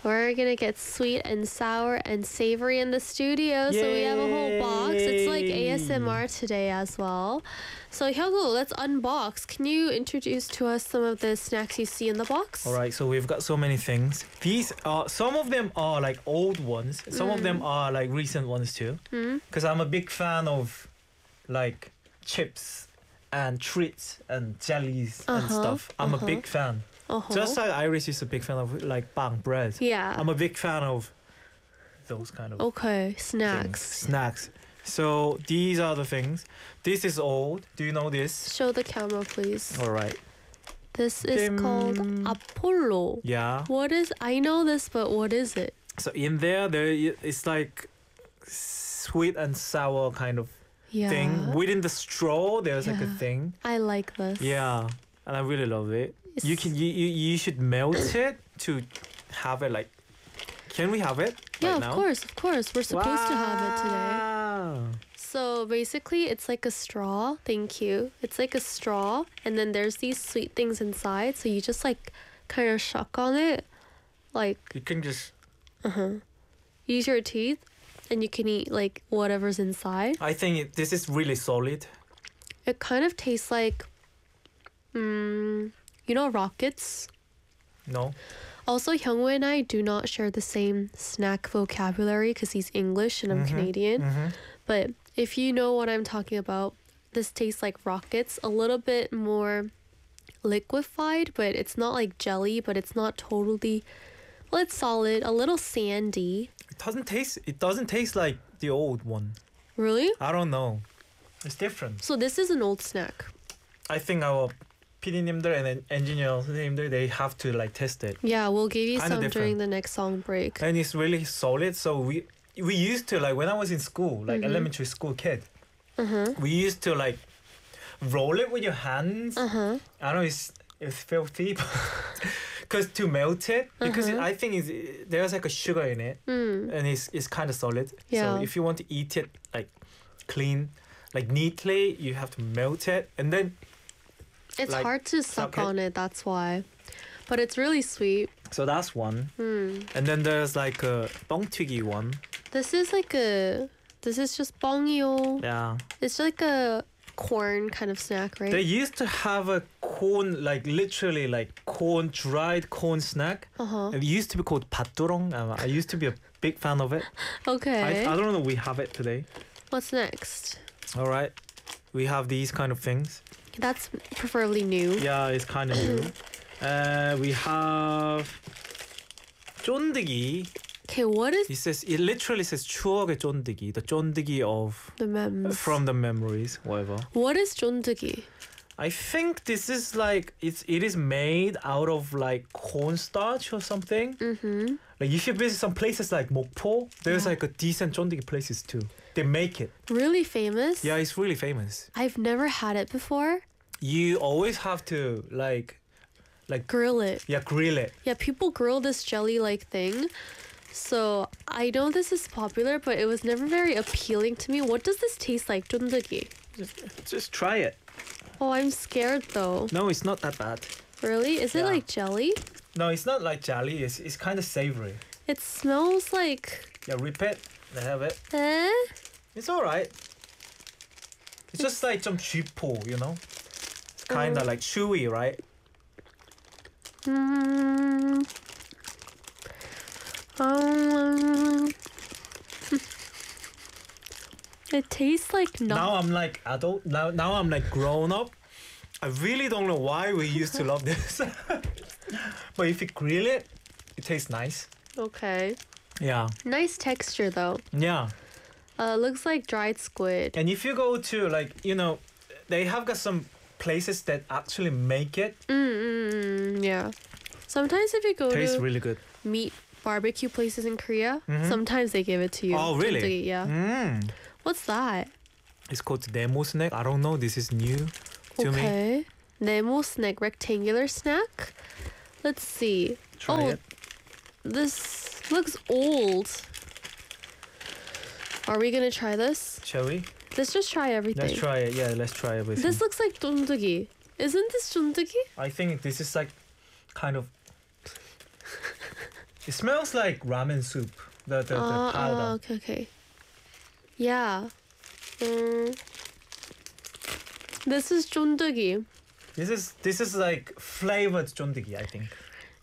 We're gonna get sweet and sour and savory in the studio. So we have a whole box. It's like ASMR today as well. So Hyungwoo, let's unbox. Can you introduce to us some of the snacks you see in the box? All right, so we've got so many things. These are some of them are like old ones. Some of them are like recent ones too. Because I'm a big fan of like chips and treats and jellies and stuff. I'm a big fan. Just like Iris is a big fan of like bang bread. Yeah. I'm a big fan of those kind of snacks. Snacks. So these are the things. This is old. Do you know this? Show the camera, please. All right. This is called Apollo. Yeah. I know this, but what is it? So in there it's like sweet and sour kind of thing. Within the straw, there's like a thing. I like this. Yeah, and I really love it. You should melt it to have it like. Can we have it? Yeah, right now? Of course. We're supposed to have it today. So basically, it's like a straw. Thank you. It's like a straw, and then there's these sweet things inside. So you just like kind of suck on it, like you can just. Use your teeth, and you can eat like whatever's inside. I think this is really solid. It kind of tastes like, rockets. No. Also, Hyungwoo and I do not share the same snack vocabulary because he's English and I'm Canadian. But if you know what I'm talking about, this tastes like rockets, a little bit more liquefied, but it's not like jelly, but it's not totally, well, it's solid, a little sandy. It doesn't taste like the old one. Really? I don't know. It's different. So this is an old snack. I think our PD님들 and engineer 선생님들, they have to like test it. Yeah, we'll give you Kinda some different. during the next song break. And it's really solid. So we used to like when I was in school, like elementary school kid, we used to like roll it with your hands. I know it's filthy, because to melt it, because I think there's like a sugar in it, and it's kind of solid. Yeah. So if you want to eat it like clean, like neatly, you have to melt it, and then it's like, hard to suck on it, that's why. But it's really sweet. So that's one. And then there's like a 뻥튀기 one. This is just 뻥이요. Yeah. It's like a corn kind of snack, right? They used to have a corn, like literally like dried corn snack. It used to be called 밭두렁. I used to be a big fan of it. Okay. I don't know, we have it today. What's next? All right. We have these kind of things. That's preferably new. Yeah, it's kind of new. We have 쫀득이. Okay, what is It literally says 추억의 쫀득이, the 쫀득이 of the memes? from the memories, whatever. What is 쫀득이? I think this is like it is made out of like cornstarch or something. Like you should visit some places like Mokpo. There's like a decent 쫀득이 places too. They make it. Really famous? Yeah, it's really famous. I've never had it before. You always have to like Grill it. Yeah, grill it. Yeah, people grill this jelly-like thing. So I know this is popular, but it was never very appealing to me. What does this taste like, 쫀득이? Just try it. Oh, I'm scared though. No, it's not that bad. Really? Is it like jelly? No, it's not like jelly. It's kind of savory. It smells like... Yeah, rip it. They have it. Eh? It's alright. It's just like some 쥐포, you know? It's kind of like chewy, right? It tastes like Now I'm like adult. Now I'm like grown up. I really don't know why we used to love this. But if you grill it, it tastes nice. Okay. Yeah. Nice texture though. Yeah. Looks like dried squid. And if you go to like, they have got some places that actually make it. Yeah. Sometimes if you go Tastes to really good. meat barbecue places in Korea, sometimes they give it to you. Oh, really? 쫀득이, yeah. What's that? It's called Nemo snack. I don't know. This is new to me. Okay. Nemo snack, rectangular snack. Let's see. Try it. This looks old. Are we gonna try this? Shall we? Let's just try everything. Let's try it. Yeah, let's try everything. This looks like 쫀득이. Isn't this 쫀득이? I think this is like kind of It smells like ramen soup. The powder. Okay, okay. Yeah. This is 쫀득이. This is like flavored 쫀득이, I think.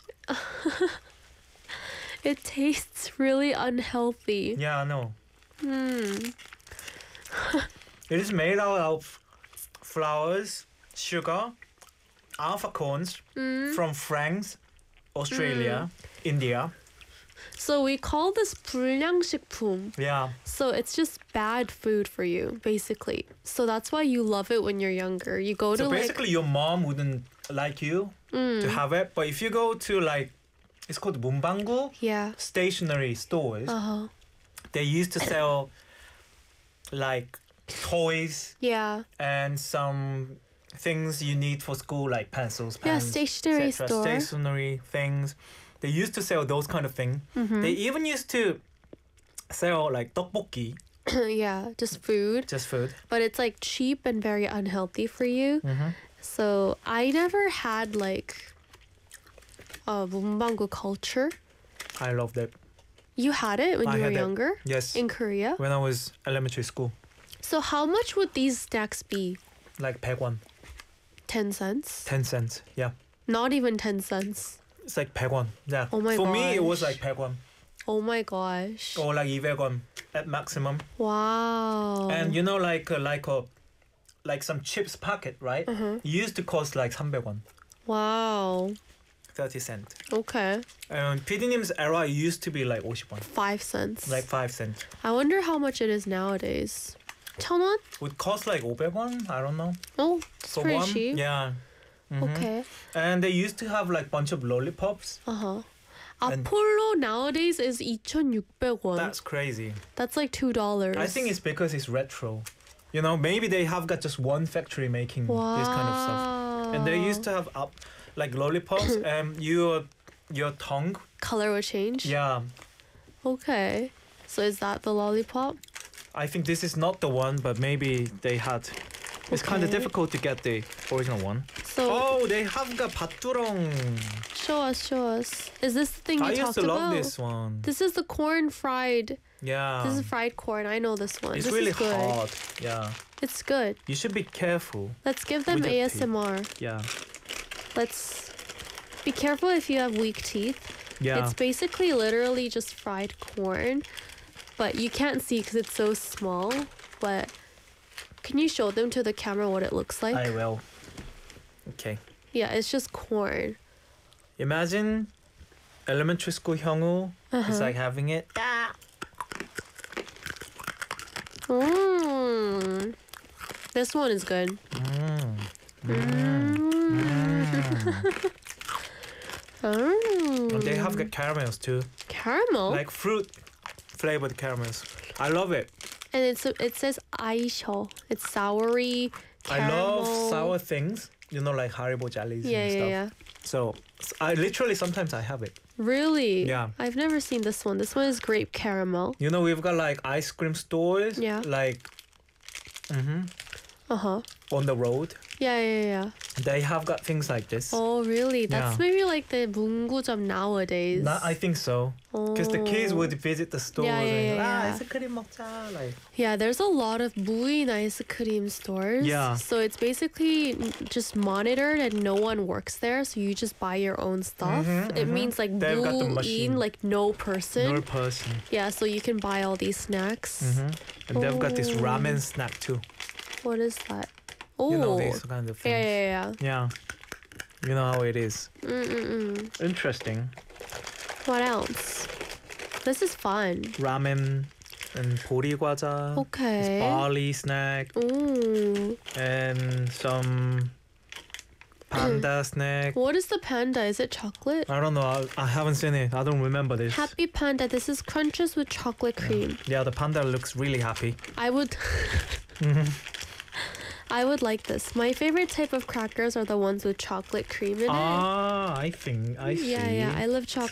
It tastes really unhealthy. Yeah, I know. It is made out of flowers, sugar, alpha corns from France, Australia, India. So we call this 불량식품. Yeah. So it's just bad food for you, basically. So that's why you love it when you're younger. You go to So like basically, your mom wouldn't like you to have it, but if you go to like, it's called 문방구 yeah. stationery stores, Uh-huh. they used to sell like toys Yeah. and some things you need for school, like pencils, Yeah, pens, stationery etc., store. stationery things. They used to sell those kind of things. They even used to sell like tteokbokki, Yeah, just food. just food. But it's like cheap and very unhealthy for you. So I never had like a 문방구 culture. I love that. You had it when I you were had that. younger Yes. in Korea. When I was elementary school, So how much would these snacks be? like 100won, 10 cents? 10 cents. Yeah. Not even 10 cents. It's like 100won. Yeah. Oh my For me, it was gosh. like 100won Oh my gosh. or like 200won at maximum. Wow. And you know, like some chips packet, right? It used to cost like 300won, Wow. 30 cents. Okay. And PD님's era it used to be like 50won, 5 cents. like 5 cents. I wonder how much it is nowadays. 1,000원? Would cost like 500won, I don't know. Oh, it's For pretty one, cheap. yeah. Okay. And they used to have like bunch of lollipops. Uh-huh. And- Apollo nowadays is 2,600원. That's crazy. That's like $2. I think it's because it's retro. You know, maybe they have got just one factory making this kind of stuff. And they used to have up like lollipops and your tongue. Color will change? Yeah. Okay. So is that the lollipop? I think this is not the one, but maybe they had. It's kind of Okay. difficult to get the original one. So Oh, they have got 밭두렁. show us, show us. Is this the thing you I talked used to about? love this one. This is the corn fried. Yeah. This is fried corn. I know this one. It's this really is good. hard. Yeah. It's good. You should be careful. Let's give them With your teeth. ASMR. Yeah. Let's be careful if you have weak teeth. Yeah. It's basically literally just fried corn, but you can't see because it's so small. But can you show them to the camera what it looks like? I will. Okay. Yeah, it's just corn. Imagine elementary school 형우 is like having it. Mm. This one is good. And they have got caramels too, Caramel. like fruit flavored caramels. I love it. And it says 아이셔. It's soury. I Caramel. love sour things. You know, like Haribo jellies Yeah, and yeah, stuff. yeah. So I literally sometimes I have it. Really? Yeah. I've never seen this one. This one is grape caramel. You know, we've got like ice cream stores. Yeah. Like, Uh-huh. on the road. Yeah. They have got things like this. Oh, really? That's Yeah. maybe like the 문구점 nowadays. I think so. Because the kids would visit the stores Yeah, and yeah. 아이스크림 먹자. Like, Yeah, there's a lot of 무인 ice-cream stores. Yeah. So it's basically just monitored and no one works there. So you just buy your own stuff. It means like They've got the 무인, machine. like no person. no person. Yeah, so you can buy all these snacks. And they've got this Oh. ramen snack too. What is that? Oh, You know these kind of things. yeah. Yeah. You know how it is. Interesting. What else? This is fun. Ramen and 보리 과자. Okay. Barley snack Ooh. and some panda snack. What is the panda? Is it chocolate? I don't know. I haven't seen it. I don't remember this. Happy Panda. This is crunches with chocolate cream. Yeah, the panda looks really happy. I would. I would like this. My favorite type of crackers are the ones with chocolate cream in it. Ah, I see. Yeah. I love chocolate.